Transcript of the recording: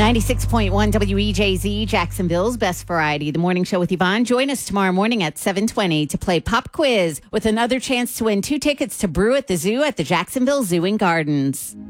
96.1 WEJZ, Jacksonville's best variety. The morning show with Yvonne. Join us tomorrow morning at 7:20 to play Pop Quiz with another chance to win 2 tickets to Brew at the Zoo at the Jacksonville Zoo and Gardens.